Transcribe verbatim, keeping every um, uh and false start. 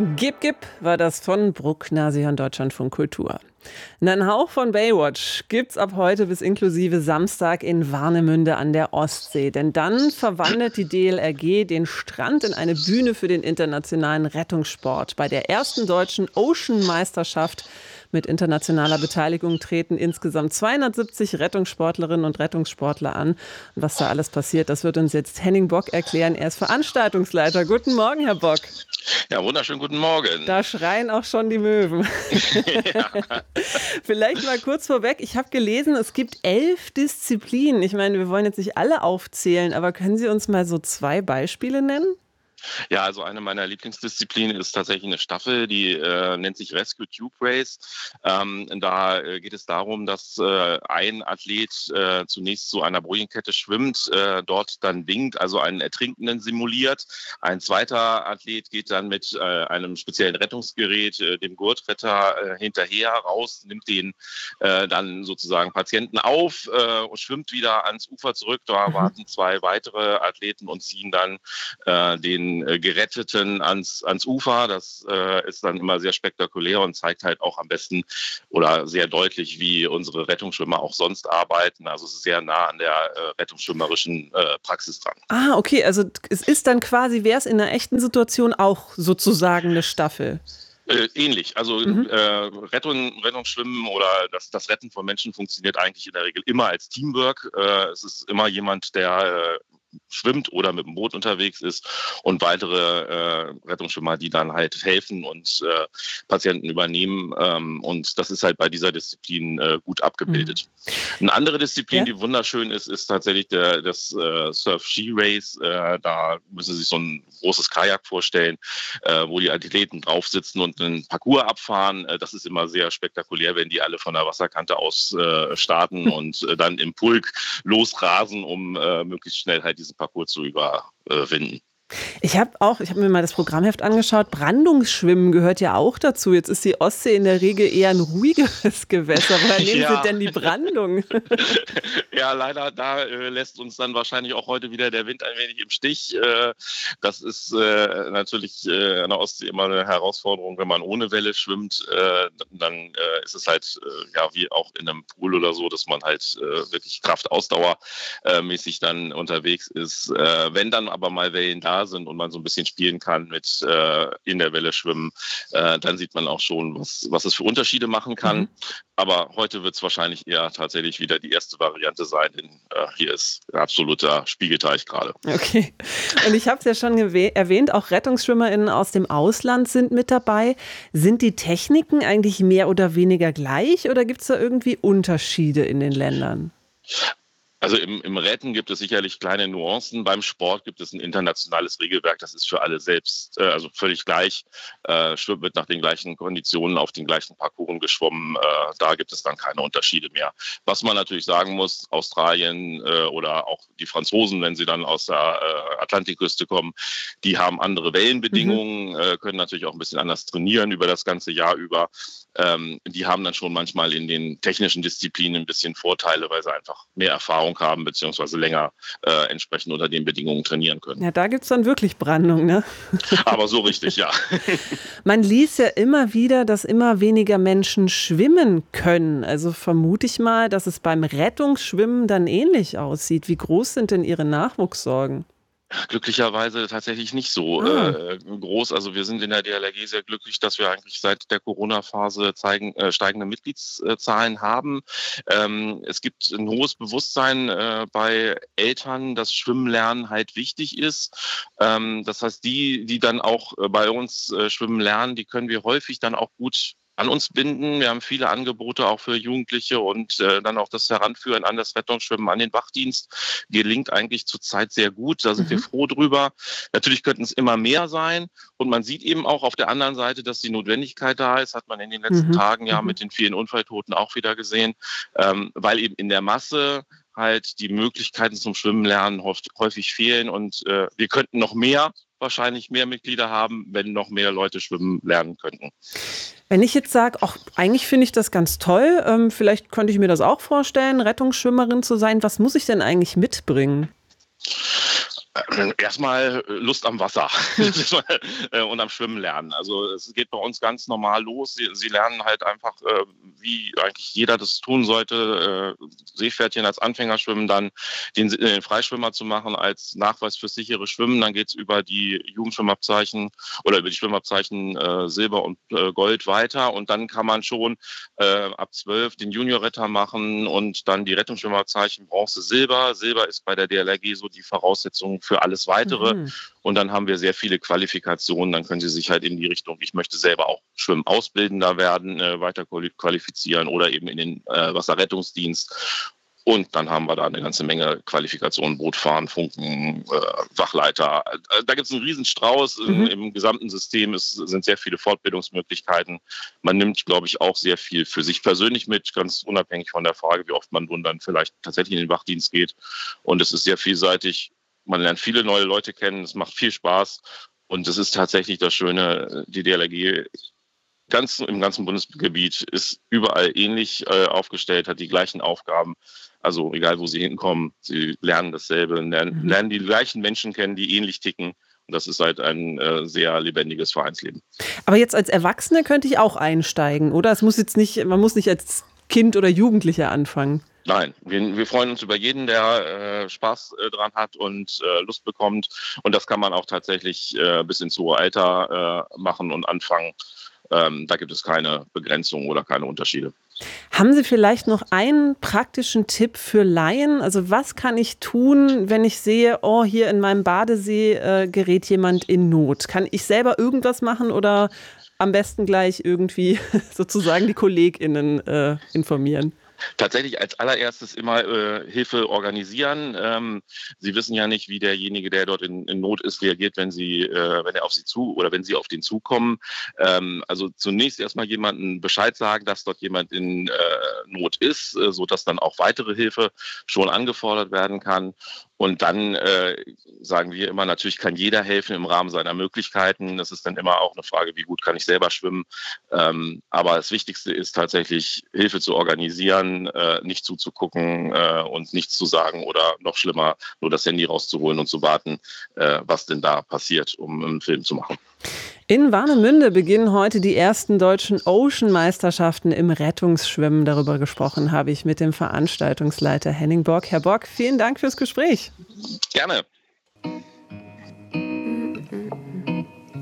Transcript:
Gib, gib war das von Bruckner, Sie hören Deutschlandfunk Kultur. Einen Hauch von Baywatch gibt's ab heute bis inklusive Samstag in Warnemünde an der Ostsee. Denn dann verwandelt die D L R G den Strand in eine Bühne für den internationalen Rettungssport. Bei der ersten deutschen Ocean-Meisterschaft mit internationaler Beteiligung treten insgesamt zweihundertsiebzig Rettungssportlerinnen und Rettungssportler an. Und was da alles passiert, das wird uns jetzt Henning Bock erklären. Er ist Veranstaltungsleiter. Guten Morgen, Herr Bock. Ja, wunderschönen guten Morgen. Da schreien auch schon die Möwen. Ja. Vielleicht mal kurz vorweg. Ich habe gelesen, es gibt elf Disziplinen. Ich meine, wir wollen jetzt nicht alle aufzählen, aber können Sie uns mal so zwei Beispiele nennen? Ja, also eine meiner Lieblingsdisziplinen ist tatsächlich eine Staffel, die äh, nennt sich Rescue Tube Race. Ähm, da äh, geht es darum, dass äh, ein Athlet äh, zunächst zu einer Bojenkette schwimmt, äh, dort dann winkt, also einen Ertrinkenden simuliert. Ein zweiter Athlet geht dann mit äh, einem speziellen Rettungsgerät, äh, dem Gurtretter, äh, hinterher raus, nimmt den äh, dann sozusagen Patienten auf äh, und schwimmt wieder ans Ufer zurück. Da Mhm. warten zwei weitere Athleten und ziehen dann äh, den Geretteten ans, ans Ufer. Das äh, ist dann immer sehr spektakulär und zeigt halt auch am besten oder sehr deutlich, wie unsere Rettungsschwimmer auch sonst arbeiten. Also es ist sehr nah an der äh, rettungsschwimmerischen äh, Praxis dran. Ah, okay, also es ist dann quasi, wäre es in einer echten Situation auch sozusagen eine Staffel? Äh, ähnlich. Also Mhm. äh, Rettung, Rettungsschwimmen oder das, das Retten von Menschen funktioniert eigentlich in der Regel immer als Teamwork. Äh, es ist immer jemand, der äh, schwimmt oder mit dem Boot unterwegs ist und weitere äh, Rettungsschwimmer, die dann halt helfen und äh, Patienten übernehmen. Ähm, und das ist halt bei dieser Disziplin äh, gut abgebildet. Mhm. Eine andere Disziplin, Ja? die wunderschön ist, ist tatsächlich der, das äh, Surf-Ski-Race. Äh, da müssen Sie sich so ein großes Kajak vorstellen, äh, wo die Athleten drauf sitzen und einen Parcours abfahren. Äh, das ist immer sehr spektakulär, wenn die alle von der Wasserkante aus äh, starten und äh, dann im Pulk losrasen, um äh, möglichst schnell halt diesen Parcours zu überwinden. Ich habe auch, ich habe mir mal das Programmheft angeschaut, Brandungsschwimmen gehört ja auch dazu. Jetzt ist die Ostsee in der Regel eher ein ruhigeres Gewässer. Woher nehmen Ja. Sie denn die Brandung? Ja, leider, da äh, lässt uns dann wahrscheinlich auch heute wieder der Wind ein wenig im Stich. Äh, das ist äh, natürlich äh, an der Ostsee immer eine Herausforderung, wenn man ohne Welle schwimmt. Äh, dann äh, ist es halt äh, ja wie auch in einem Pool oder so, dass man halt äh, wirklich Kraft-Ausdauer-mäßig dann unterwegs ist. Äh, wenn dann aber mal Wellen da sind und man so ein bisschen spielen kann mit äh, in der Welle schwimmen, äh, dann sieht man auch schon, was, was es für Unterschiede machen kann. Mhm. Aber heute wird es wahrscheinlich eher tatsächlich wieder die erste Variante sein, denn äh, hier ist ein absoluter Spiegelteich gerade. Okay. Und ich habe es ja schon erwähnt, auch RettungsschwimmerInnen aus dem Ausland sind mit dabei. Sind die Techniken eigentlich mehr oder weniger gleich oder gibt es da irgendwie Unterschiede in den Ländern? Also im, im Retten gibt es sicherlich kleine Nuancen. Beim Sport gibt es ein internationales Regelwerk, das ist für alle selbst, äh, also völlig gleich. Äh, Schwimmen wird nach den gleichen Konditionen auf den gleichen Parcours geschwommen. Äh, da gibt es dann keine Unterschiede mehr. Was man natürlich sagen muss, Australien äh, oder auch die Franzosen, wenn sie dann aus der äh, Atlantikküste kommen, die haben andere Wellenbedingungen, mhm. äh, können natürlich auch ein bisschen anders trainieren über das ganze Jahr über. Ähm, die haben dann schon manchmal in den technischen Disziplinen ein bisschen Vorteile, weil sie einfach mehr Erfahrung haben, beziehungsweise länger äh, entsprechend unter den Bedingungen trainieren können. Ja, da gibt es dann wirklich Brandung, ne? Aber so richtig, ja. Man liest ja immer wieder, dass immer weniger Menschen schwimmen können. Also vermute ich mal, dass es beim Rettungsschwimmen dann ähnlich aussieht. Wie groß sind denn Ihre Nachwuchssorgen? Glücklicherweise tatsächlich nicht so ah. äh, groß. Also wir sind in der D L R G sehr glücklich, dass wir eigentlich seit der Corona-Phase zeigen, äh, steigende Mitgliedszahlen haben. Ähm, es gibt ein hohes Bewusstsein äh, bei Eltern, dass Schwimmen lernen halt wichtig ist. Ähm, das heißt, die, die dann auch äh, bei uns äh, schwimmen lernen, die können wir häufig dann auch gut an uns binden. Wir haben viele Angebote auch für Jugendliche und äh, dann auch das Heranführen an das Rettungsschwimmen, an den Wachdienst gelingt eigentlich zurzeit sehr gut. Da sind mhm. wir froh drüber. Natürlich könnten es immer mehr sein und man sieht eben auch auf der anderen Seite, dass die Notwendigkeit da ist, hat man in den letzten mhm. Tagen ja mhm. mit den vielen Unfalltoten auch wieder gesehen, ähm, weil eben in der Masse halt die Möglichkeiten zum Schwimmen lernen häufig fehlen und äh, wir könnten noch mehr, wahrscheinlich mehr Mitglieder haben, wenn noch mehr Leute schwimmen lernen könnten. Wenn ich jetzt sage, ach, eigentlich finde ich das ganz toll, ähm, vielleicht könnte ich mir das auch vorstellen, Rettungsschwimmerin zu sein, was muss ich denn eigentlich mitbringen? Erstmal Lust am Wasser und am Schwimmen lernen. Also es geht bei uns ganz normal los. Sie, sie lernen halt einfach, wie eigentlich jeder das tun sollte, Seepferdchen als Anfänger schwimmen, dann den, den Freischwimmer zu machen als Nachweis fürs sichere Schwimmen. Dann geht es über die Jugendschwimmabzeichen oder über die Schwimmabzeichen äh, Silber und äh, Gold weiter. Und dann kann man schon äh, ab zwölf den Juniorretter machen und dann die Rettungsschwimmabzeichen Bronze, Silber. Silber ist bei der D L R G so die Voraussetzung für alles Weitere. Mhm. Und dann haben wir sehr viele Qualifikationen. Dann können Sie sich halt in die Richtung, ich möchte selber auch Schwimmausbildender werden, äh, weiter qualifizieren oder eben in den äh, Wasserrettungsdienst. Und dann haben wir da eine ganze Menge Qualifikationen, Bootfahren, Funken, äh, Wachleiter. Da gibt es einen riesen Strauß. Mhm. Im gesamten System es sind sehr viele Fortbildungsmöglichkeiten. Man nimmt, glaube ich, auch sehr viel für sich persönlich mit, ganz unabhängig von der Frage, wie oft man nun dann vielleicht tatsächlich in den Wachdienst geht. Und es ist sehr vielseitig. Man lernt viele neue Leute kennen, es macht viel Spaß und es ist tatsächlich das Schöne, die D L R G ganz, im ganzen Bundesgebiet ist überall ähnlich äh, aufgestellt, hat die gleichen Aufgaben. Also egal, wo sie hinkommen, sie lernen dasselbe, lernen, lernen die gleichen Menschen kennen, die ähnlich ticken. Und das ist halt ein äh, sehr lebendiges Vereinsleben. Aber jetzt als Erwachsene könnte ich auch einsteigen, oder? Es muss jetzt nicht, man muss nicht als Kind oder Jugendlicher anfangen. Nein, wir, wir freuen uns über jeden, der äh, Spaß äh, dran hat und äh, Lust bekommt. Und das kann man auch tatsächlich äh, bis ins hohe Alter äh, machen und anfangen. Ähm, da gibt es keine Begrenzung oder keine Unterschiede. Haben Sie vielleicht noch einen praktischen Tipp für Laien? Also was kann ich tun, wenn ich sehe, oh, hier in meinem Badesee äh, gerät jemand in Not? Kann ich selber irgendwas machen oder am besten gleich irgendwie sozusagen die KollegInnen äh, informieren? Tatsächlich als allererstes immer äh, Hilfe organisieren. Ähm, Sie wissen ja nicht, wie derjenige, der dort in, in Not ist, reagiert, wenn Sie, äh, wenn er auf Sie zu oder wenn Sie auf den zukommen. Ähm, also zunächst erstmal jemandem Bescheid sagen, dass dort jemand in äh, Not ist, äh, sodass dann auch weitere Hilfe schon angefordert werden kann. Und dann äh, sagen wir immer, natürlich kann jeder helfen im Rahmen seiner Möglichkeiten. Das ist dann immer auch eine Frage, wie gut kann ich selber schwimmen. Ähm, aber das Wichtigste ist tatsächlich, Hilfe zu organisieren, äh, nicht zuzugucken äh, und nichts zu sagen oder noch schlimmer, nur das Handy rauszuholen und zu warten, äh, was denn da passiert, um einen Film zu machen. In Warnemünde beginnen heute die ersten deutschen Ocean-Meisterschaften im Rettungsschwimmen. Darüber gesprochen habe ich mit dem Veranstaltungsleiter Henning Bock. Herr Bock, vielen Dank fürs Gespräch. Gerne.